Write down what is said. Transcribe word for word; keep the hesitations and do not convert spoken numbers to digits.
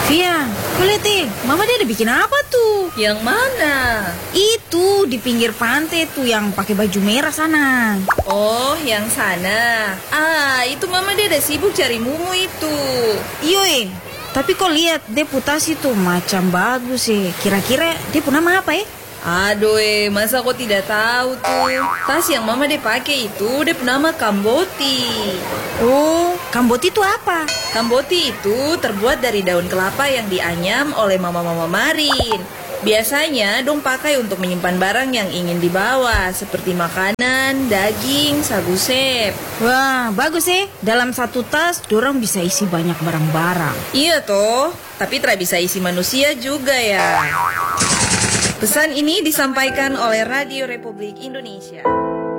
Via, kau lihat deh, Mama dia ada bikin apa tuh? Yang mana? Itu di pinggir pantai tuh yang pakai baju merah sana. Oh, yang sana. Ah, itu Mama dia ada sibuk cari mumu itu. Iyo eh, tapi kau lihat deputasi tuh macam bagus eh. Kira-kira dia punya nama apa eh? Aduh, eh, masa kau tidak tahu tuh? Tas yang Mama dia pakai itu dia nama Kamboti. Oh, Kamboti itu apa? Kamboti itu terbuat dari daun kelapa yang dianyam oleh mama-mama Marin. Biasanya dong pakai untuk menyimpan barang yang ingin dibawa, seperti makanan, daging, sagu sep. Wah, bagus eh. Dalam satu tas, dorang bisa isi banyak barang-barang. Iya toh, tapi tidak bisa isi manusia juga ya. Pesan ini disampaikan oleh Radio Republik Indonesia.